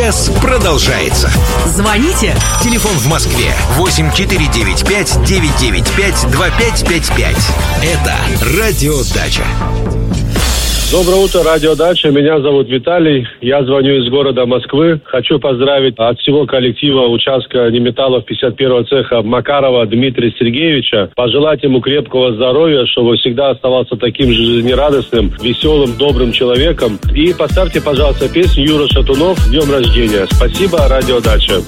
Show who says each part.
Speaker 1: сейчас продолжается.
Speaker 2: Звоните.
Speaker 1: Телефон в Москве 8495-995-2555. Это «Радиодача».
Speaker 3: Доброе утро, радиодача. Меня зовут Виталий. Я звоню из города Москвы. Хочу поздравить от всего коллектива участка неметаллов 51-го цеха Макарова Дмитрия Сергеевича. Пожелать ему крепкого здоровья, чтобы всегда оставался таким же жизнерадостным, веселым, добрым человеком. И поставьте, пожалуйста, песню Юра Шатунов «С днем рождения». Спасибо, радиодача.